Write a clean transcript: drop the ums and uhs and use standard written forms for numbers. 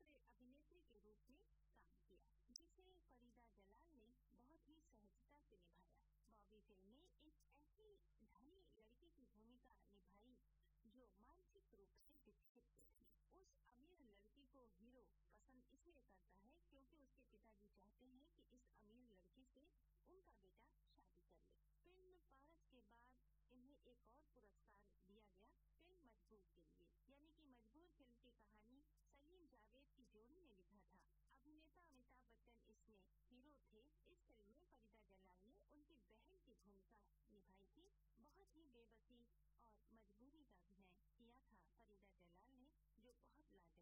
दूसरे अभिनेत्री के रूप में काम किया, जिसे फरीदा जलाल ने बहुत ही सहजता से निभाया। बॉबी फिल्म में एक ऐसी धनी लड़की की भूमिका निभाई जो मानसिक रूप से विक्षिप्त थी। उस अमीर लड़की को हीरो पसंद इसलिए करता है क्योंकि उसके पिताजी चाहते हैं कि इस अमीर लड़की से उनका बेटा शादी कर ले। फिल्म पारस के बाद इन्हें एक और पुरस्कार दिया गया फिल्म मजबूर के लिए, यानी कि मजबूर फिल्म की कहानी सलीम जावेद की जोड़ी ने लिखा था। अभिनेता अमिताभ बच्चन इसमें हीरो थे। इस फिल्म में फरीदा जलाल ने उनकी बहन की भूमिका